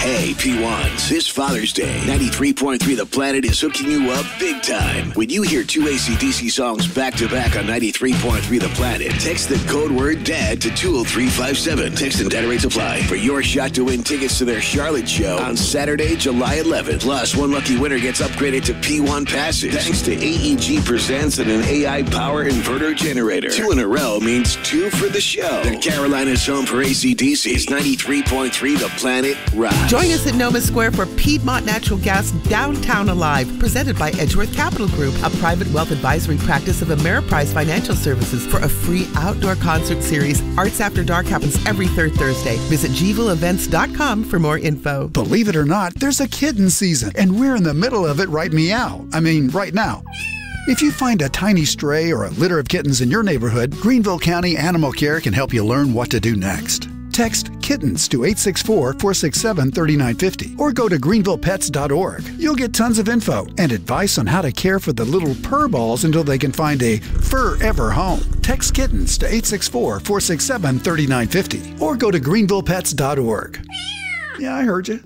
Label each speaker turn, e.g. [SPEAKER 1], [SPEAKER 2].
[SPEAKER 1] Hey, P1s, this Father's Day, 93.3 The Planet is hooking you up big time. When you hear two AC/DC songs back-to-back on 93.3 The Planet, text the code word DAD to 20357. Text and data rates apply for your shot to win tickets to their Charlotte show on Saturday, July 11th. Plus, one lucky winner gets upgraded to P1 passes thanks to AEG Presents and an AI power inverter generator. 2 in a row means 2 for the show. The Carolinas home for AC/DC's 93.3 The Planet Rock.
[SPEAKER 2] Join us at Noma Square for Piedmont Natural Gas Downtown Alive, presented by Edgeworth Capital Group, a private wealth advisory practice of Ameriprise Financial Services, for a free outdoor concert series. Arts After Dark happens every third Thursday. Visit GVilleEvents.com for more info.
[SPEAKER 3] Believe it or not, there's a kitten season, and we're in the middle of it right right now. If you find a tiny stray or a litter of kittens in your neighborhood, Greenville County Animal Care can help you learn what to do next. Text kittens to 864-467-3950 or go to greenvillepets.org. You'll get tons of info and advice on how to care for the little purr balls until they can find a forever home. Text kittens to 864-467-3950 or go to greenvillepets.org. Yeah, I heard you.